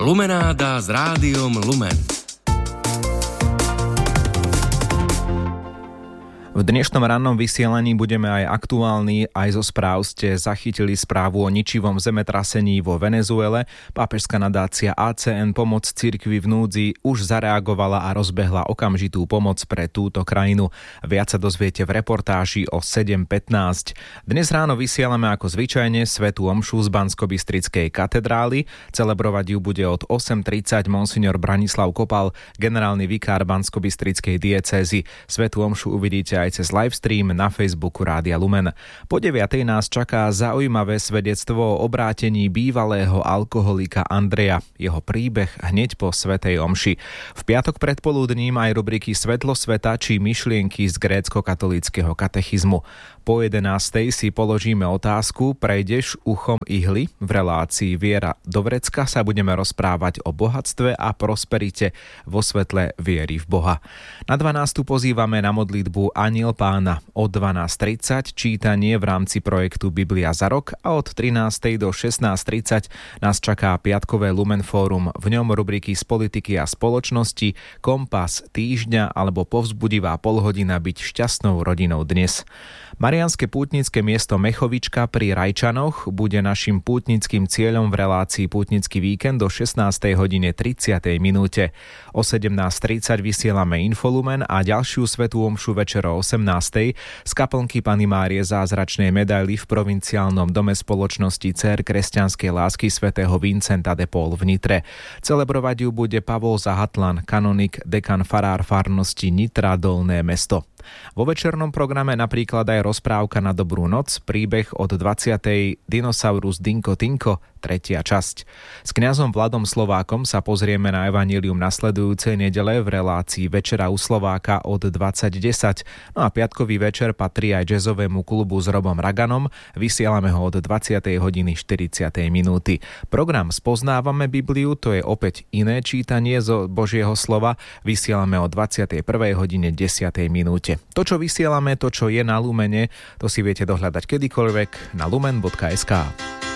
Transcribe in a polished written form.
Lumenáda s Rádiom Lumen. V dnešnom rannom vysielaní budeme aj aktuálni, aj zo správ ste zachytili správu o ničivom zemetrasení vo Venezuele. Pápežská nadácia ACN Pomoc cirkvi v núdzi už zareagovala a rozbehla okamžitú pomoc pre túto krajinu. Viac sa dozviete v reportáži o 7:15. Dnes ráno vysielame ako zvyčajne svätú omšu z Banskobystrickej katedrály. Celebrovať ju bude od 8:30 monsignor Branislav Kopal, generálny vikár Banskobystrickej diecézy. Svätú omšu uvidíte aj cez livestream na Facebooku Rádia Lumen. Po 9:00 nás čaká zaujímavé svedectvo o obrátení bývalého alkoholika Andreja. Jeho príbeh hneď po svätej omši. V piatok predpoludním aj rubriky Svetlo sveta či myšlienky z grécko-katolíckeho katechizmu. Po 11:00 si položíme otázku: prejdeš uchom ihly? V relácii Viera do vrecka sa budeme rozprávať o bohatstve a prosperite vo svetle viery v Boha. Na 12:00 pozývame na modlitbu Anjel Pána. Od 12:30 čítanie v rámci projektu Biblia za rok a od 13:00 do 16:30 nás čaká piatkové Lumen Fórum. V ňom rubriky z politiky a spoločnosti, kompas týždňa alebo povzbudivá polhodina byť šťastnou rodinou dnes. Mariánske pútnické miesto Mechovička pri Rajčanoch bude našim pútnickým cieľom v relácii Pútnický víkend do 16:30 minúte. O 17:30 vysielame Infolumen a ďalšiu svätú omšu večer o 18:00 z kaplnky Panny Márie Zázračnej medaily v provinciálnom dome spoločnosti Dcér kresťanskej lásky svätého Vincenta de Paul v Nitre. Celebrovať ju bude Pavol Zahatlan, kanonik, dekan farár farnosti Nitra Dolné Mesto. Vo večernom programe napríklad aj rozprávka na dobrú noc, príbeh od 20. Dinosaurus Dinko Tinko, 3. časť. S kňazom Vladom Slovákom sa pozrieme na evanjelium nasledujúcej nedele v relácii Večera u Slováka od 20:10. No a piatkový večer patrí aj jazzovému klubu s Robom Raganom. Vysielame ho od 20:40. Program Spoznávame Bibliu, to je opäť iné čítanie zo Božieho slova. Vysielame o 21:10. To, čo vysielame, to, čo je na Lumene, to si viete dohľadať kedykoľvek na lumen.sk.